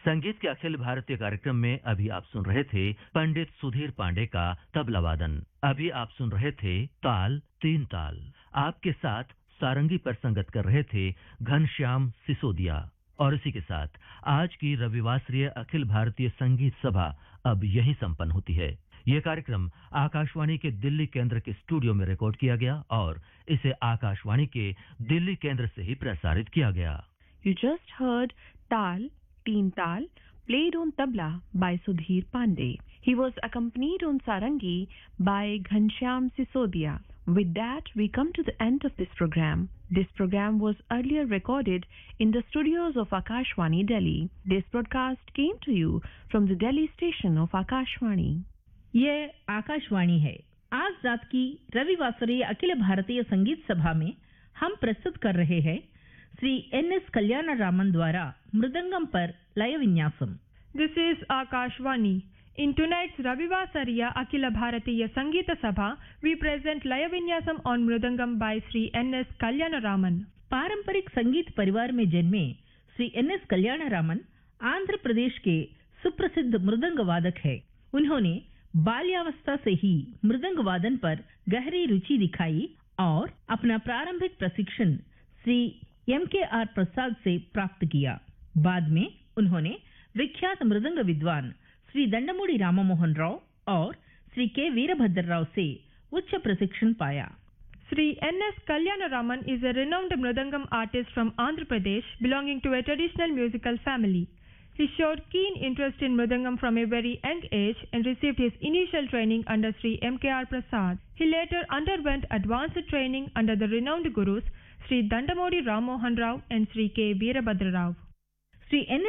संगीत के अखिल भारतीय कार्यक्रम में अभी आप सुन रहे थे पंडित सुधीर पांडे का तबला वादन। अभी आप सुन रहे थे ताल तीन ताल। आपके साथ सारंगी पर संगत कर रहे थे घनश्याम सिसोदिया। और इसी के साथ आज की रविवासरीय अखिल भारतीय संगीत सभा अब यहीं संपन्न होती है। ये कार्यक्रम आकाशवाणी के दिल्ली केंद्र के स्टूडियो में रिकॉर्ड किया गया और इसे आकाशवाणी के दिल्ली केंद्र से ही प्रसारित किया गया। You just heard Tal, Teen Tal, played on tabla by Sudhir Pandey. He was accompanied on sarangi by Ghanshyam Sisodia. With that, we come to the end of this program. This program was earlier recorded in the studios of Akashvani, Delhi. This broadcast came to you from the Delhi station of Akashvani. ये आकाशवाणी है। आज रात की रविवासरीय अखिल भारतीय संगीत सभा में हम प्रस्तुत कर रहे हैं श्री एन.एस. कल्याणरामन द्वारा मृदंगम पर लय विन्यासम। This is Akashvani. In tonight's Ravivasariya Akhila Bharatiya Sangeeta Sabha, we present Laya Vinyasam on Mridangam by Sri N.S. Kalyanaraman. पारंपरिक संगीत परिवार में जन्मे श्री एन.एस. कल्याणरामन आंध्र प्रदेश के सुप्रसिद्ध मृदंग वादक है। उन्होंने बाल्यावस्था से ही मृदंग वादन पर गहरी रुचि दिखाई और अपना प्रारंभिक प्रशिक्षण श्री M.K.R. प्रसाद से प्राप्त किया। बाद में उन्होंने विख्यात मृदंग विद्वान श्री दंडमोड़ी राममोहन राव और श्री के वीरभद्र राव से उच्च प्रशिक्षण पाया। Sri N.S. Kalyanaraman is a renowned Mridangam artist from Andhra Pradesh belonging to a traditional musical family. He showed keen interest in Mridangam from a very young age and received his initial training under Sri M.K.R. Prasad. He later underwent advanced training under the renowned gurus Sri Dandamodi Ram Mohan Rao and Sri K. Veerabhadra Rao. Shri N.S.